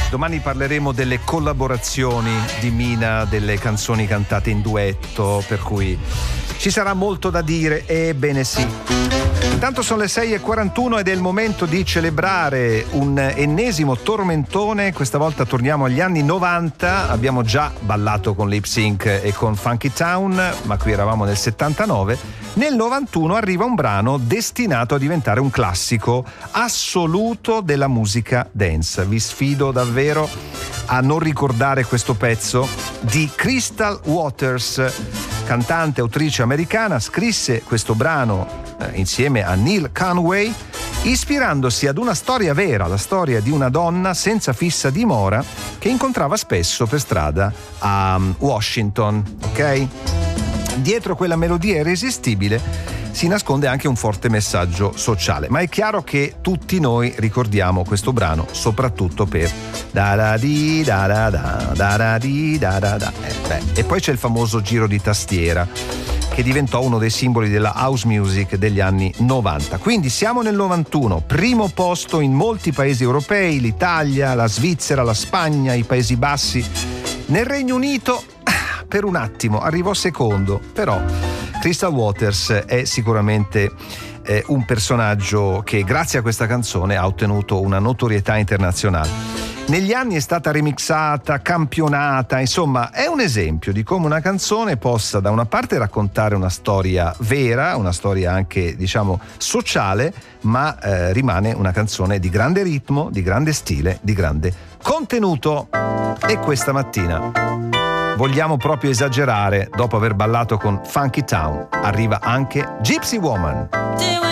Domani parleremo delle collaborazioni di Mina, delle canzoni cantate in duetto, per cui ci sarà molto da dire, ebbene sì. Intanto sono le 6:41 ed è il momento di celebrare un ennesimo tormentone. Questa volta torniamo agli anni 90. Abbiamo già ballato con Lip Sync e con Funky Town, ma qui eravamo nel 79. Nel 91 arriva un brano destinato a diventare un classico assoluto della musica dance. Vi sfido davvero a non ricordare questo pezzo di Crystal Waters, cantante, autrice americana. Scrisse questo brano insieme a Neil Conway, ispirandosi ad una storia vera, la storia di una donna senza fissa dimora che incontrava spesso per strada a Washington, ok? Dietro quella melodia irresistibile si nasconde anche un forte messaggio sociale, ma è chiaro che tutti noi ricordiamo questo brano soprattutto per da da di da da da da da di da da da. E poi c'è il famoso giro di tastiera che diventò uno dei simboli della house music degli anni 90. Quindi siamo nel 91, primo posto in molti paesi europei, l'Italia, la Svizzera, la Spagna, i Paesi Bassi. Nel Regno Unito per un attimo arrivò secondo, però Crystal Waters è sicuramente un personaggio che grazie a questa canzone ha ottenuto una notorietà internazionale. Negli anni è stata remixata, campionata, insomma è un esempio di come una canzone possa da una parte raccontare una storia vera, una storia anche diciamo sociale, ma rimane una canzone di grande ritmo, di grande stile, di grande contenuto. E questa mattina vogliamo proprio esagerare, dopo aver ballato con Funky Town arriva anche Gypsy Woman.